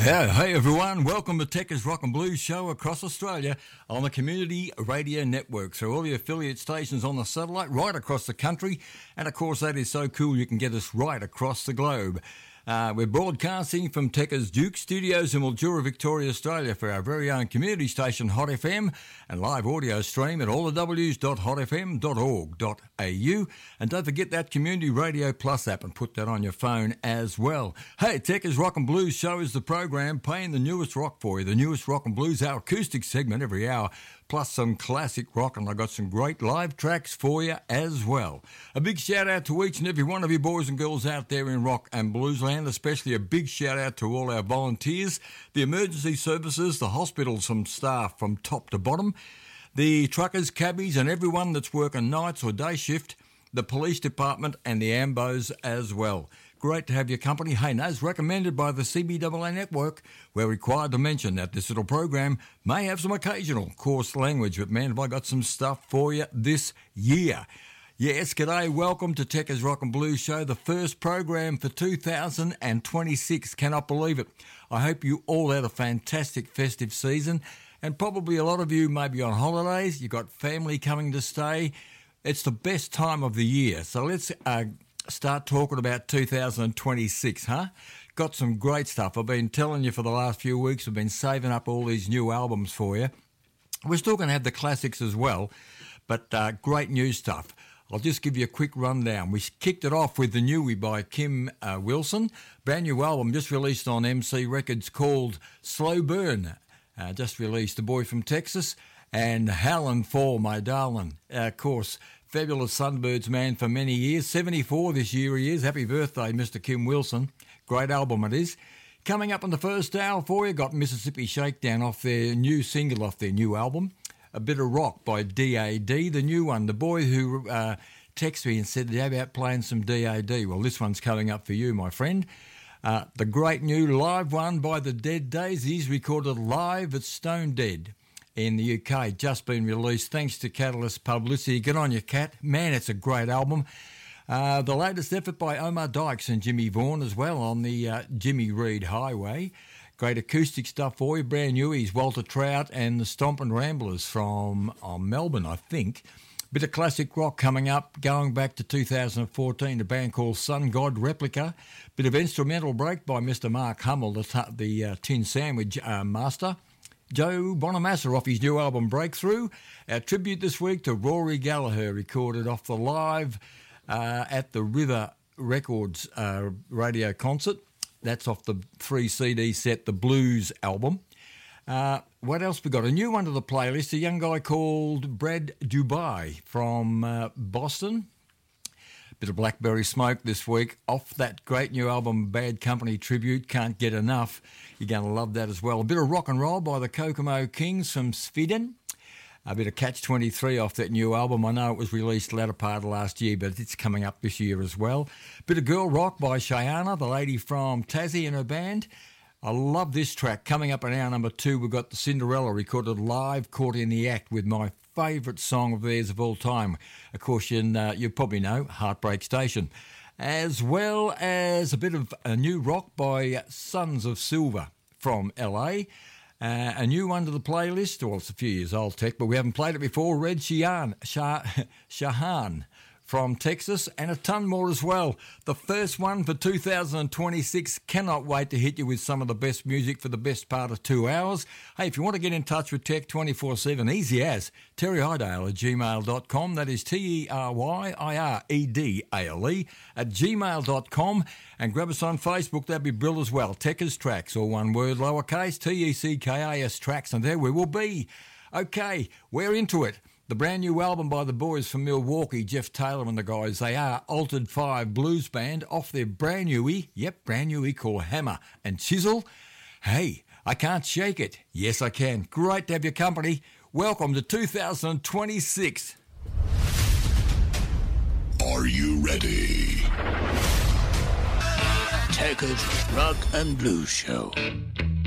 Yeah, hey everyone, welcome to Techers Rock and Blues show across Australia on the Community Radio Network. So all the affiliate stations on the satellite right across the country, and of course that is so cool you can get us right across the globe. We're broadcasting from Techers Duke Studios in Mildura, Victoria, Australia for our very own community station Hot FM, and live audio stream at allthews.hotfm.org.au. And don't forget that Community Radio Plus app and put that on your phone as well. Hey, Techers Rock and Blues show is the program playing the newest rock for you, the newest rock and blues, our acoustic segment every hour, plus some classic rock, and I've got some great live tracks for you as well. A big shout out to each and every one of you boys and girls out there in rock and blues land, especially a big shout out to all our volunteers, the emergency services, the hospitals, some staff from top to bottom, the truckers, cabbies and everyone that's working nights or day shift, the police department and the AMBOs as well. Great to have your company. Hey, as recommended by the CBAA network, we're required to mention that this little program may have some occasional coarse language, but man, have I got some stuff for you this year. Yes, g'day, welcome to Techers Rock and Blues show, the first program for 2026. Cannot believe it. I hope you all had a fantastic festive season, and probably a lot of you may be on holidays, you've got family coming to stay. It's the best time of the year, so let's start talking about 2026, huh? Got some great stuff. I've been telling you for the last few weeks, I've been saving up all these new albums for you. We're still going to have the classics as well, but great new stuff. I'll just give you a quick rundown. We kicked it off with the newie by Kim Wilson. Brand new album just released on MC Records called Slow Burn. Just released The Boy from Texas and Howlin' For My Darling. Of course, fabulous Sunbirds man for many years. 74 this year he is. Happy birthday, Mr. Kim Wilson. Great album it is. Coming up in the first hour for you, got Mississippi Shakedown off their new single, off their new album. A Bit of Rock by D.A.D., the new one. The boy who texted me and said, how about playing some D.A.D.? Well, this one's coming up for you, my friend. The great new live one by the Dead Daisies, recorded live at Stone Dead in the UK, just been released thanks to Catalyst Publicity. Get on your cat. Man, it's a great album. The latest effort by Omar Dykes and Jimmy Vaughan as well on the Jimmy Reed Highway. Great acoustic stuff for you. Brand new, he's Walter Trout and the Stompin' Ramblers from Melbourne, I think. Bit of classic rock coming up, going back to 2014, a band called Sun God Replica. Bit of instrumental break by Mr. Mark Hummel, the Tin Sandwich master. Joe Bonamassa off his new album Breakthrough. Our tribute this week to Rory Gallagher, recorded off the live at the River Records radio concert. That's off the 3 CD set, the Blues album. What else we got? A new one to the playlist, a young guy called Brad Dubai from Boston. Bit of Blackberry Smoke this week off that great new album Bad Company Tribute, Can't Get Enough. You're going to love that as well. A bit of rock and roll by the Kokomo Kings from Sweden. A bit of Catch-23 off that new album. I know it was released latter part of last year, but it's coming up this year as well. Bit of girl rock by Cheyenne, the lady from Tassie and her band. I love this track. Coming up in hour number 2, we've got the Cinderella recorded live, caught in the act with my favourite song of theirs of all time. Of course, you probably know, Heartbreak Station. As well as a bit of a new rock by Sons of Silver from LA. A new one to the playlist. Well, it's a few years old, Tech, but we haven't played it before. Red Shahan from Texas, and a ton more as well. The first one for 2026. Cannot wait to hit you with some of the best music for the best part of 2 hours. Hey, if you want to get in touch with Tech 24/7, easy as terryidale@gmail.com. That is TERYIREDALE @gmail.com. And grab us on Facebook. That'd be brilliant as well. Techers Tracks, all one word, lowercase, TECKAS Tracks, and there we will be. Okay, we're into it. The brand new album by the boys from Milwaukee, Jeff Taylor and the guys. They are Altered 5 Blues Band off their brand newie called Hammer and Chisel. Hey, I can't shake it. Yes, I can. Great to have your company. Welcome to 2026. Are you ready? Techers Rock and Blues Show.